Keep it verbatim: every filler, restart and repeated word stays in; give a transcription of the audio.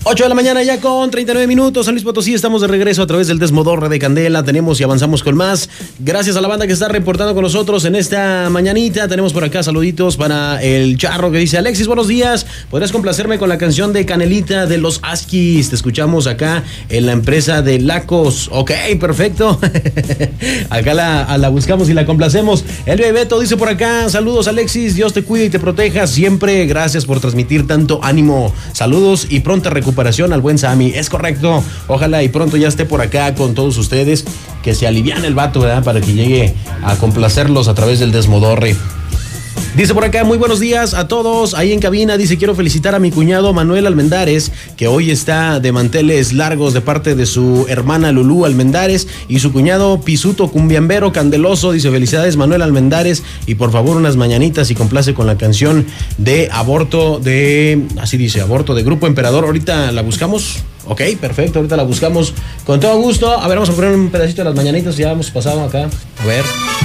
ocho de la mañana ya con treinta y nueve minutos. San Luis Potosí, estamos de regreso a través del Desmodorre de Candela. Tenemos y avanzamos con más. Gracias a la banda que está reportando con nosotros en esta mañanita. Tenemos por acá saluditos para el Charro que dice: Alexis, buenos días. ¿Podrías complacerme con la canción de Canelita de los Askis? Te escuchamos acá en la empresa de Lacos. Ok, perfecto. Acá la, la buscamos y la complacemos. El Bebeto dice por acá: saludos, Alexis. Dios te cuide y te proteja siempre. Gracias por transmitir tanto ánimo. Saludos y pronta recuperación al buen Sammy. Es correcto, ojalá y pronto ya esté por acá con todos ustedes, que se aliviane el vato, ¿verdad? Para que llegue a complacerlos a través del Desmodorre. Dice por acá: muy buenos días a todos ahí en cabina. Dice: quiero felicitar a mi cuñado Manuel Almendares, que hoy está de manteles largos de parte de su hermana Lulú Almendares y su cuñado Pisuto Cumbiambero Candeloso. Dice: felicidades, Manuel Almendares, y por favor unas mañanitas y complace con la canción de Aborto de, así dice, Aborto de Grupo Emperador. Ahorita la buscamos. Ok, perfecto, ahorita la buscamos con todo gusto. A ver, vamos a poner un pedacito de las mañanitas, ya hemos pasado acá. A ver.